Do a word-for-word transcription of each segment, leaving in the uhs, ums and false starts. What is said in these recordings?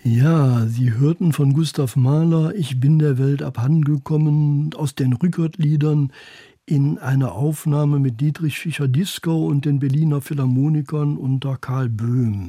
Ja, Sie hörten von Gustav Mahler »Ich bin der Welt abhandengekommen« aus den Rückert-Liedern in einer Aufnahme mit Dietrich Fischer-Dieskau und den Berliner Philharmonikern unter Karl Böhm.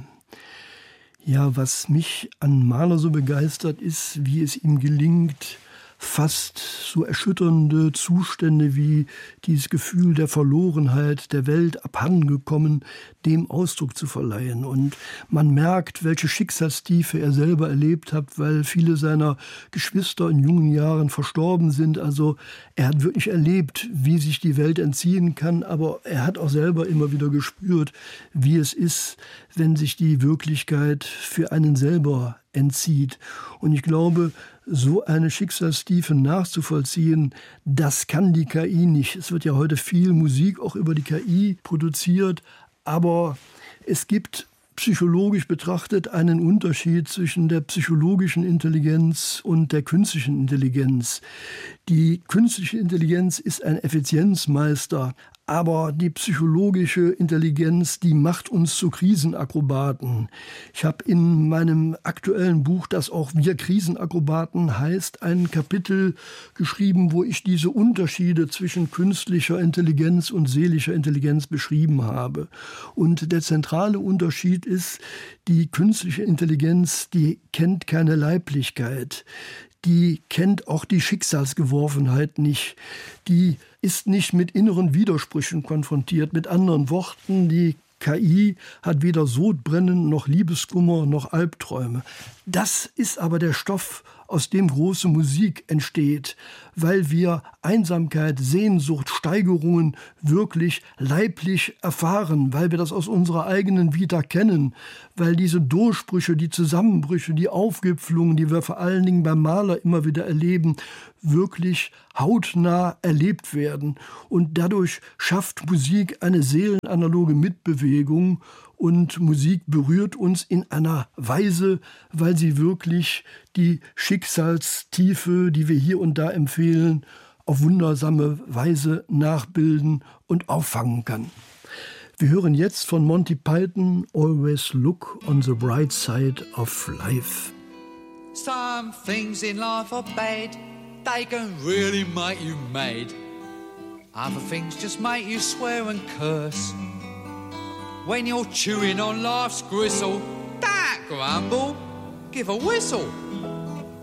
Ja, was mich an Mahler so begeistert, ist, wie es ihm gelingt, fast so erschütternde Zustände wie dieses Gefühl der Verlorenheit, der Welt abhandengekommen, dem Ausdruck zu verleihen. Und man merkt, welche Schicksalstiefe er selber erlebt hat, weil viele seiner Geschwister in jungen Jahren verstorben sind. Also er hat wirklich erlebt, wie sich die Welt entziehen kann, aber er hat auch selber immer wieder gespürt, wie es ist, wenn sich die Wirklichkeit für einen selber entzieht. Und ich glaube, so eine Schicksalstiefe nachzuvollziehen, das kann die K I nicht. Es wird ja heute viel Musik auch über die K I produziert, aber es gibt psychologisch betrachtet einen Unterschied zwischen der psychologischen Intelligenz und der künstlichen Intelligenz. Die künstliche Intelligenz ist ein Effizienzmeister, aber die psychologische Intelligenz, die macht uns zu Krisenakrobaten. Ich habe in meinem aktuellen Buch, das auch Wir Krisenakrobaten heißt, ein Kapitel geschrieben, wo ich diese Unterschiede zwischen künstlicher Intelligenz und seelischer Intelligenz beschrieben habe. Und der zentrale Unterschied ist, die künstliche Intelligenz, die kennt keine Leiblichkeit. Die kennt auch die Schicksalsgeworfenheit nicht. Die ist nicht mit inneren Widersprüchen konfrontiert. Mit anderen Worten, die K I hat weder Sodbrennen noch Liebeskummer noch Albträume. Das ist aber der Stoff, aus dem große Musik entsteht, weil wir Einsamkeit, Sehnsucht, Steigerungen wirklich leiblich erfahren, weil wir das aus unserer eigenen Vita kennen, weil diese Durchbrüche, die Zusammenbrüche, die Aufgipfelungen, die wir vor allen Dingen beim Mahler immer wieder erleben, wirklich hautnah erlebt werden. Und dadurch schafft Musik eine seelenanaloge Mitbewegung und Musik berührt uns in einer Weise, weil sie wirklich die Schicksalstiefe, die wir hier und da empfehlen, auf wundersame Weise nachbilden und auffangen kann. Wir hören jetzt von Monty Python Always Look on the Bright Side of Life. Some things in life are bad, they can really make you mad. Other things just make you swear and curse. When you're chewing on life's gristle, don't grumble, give a whistle.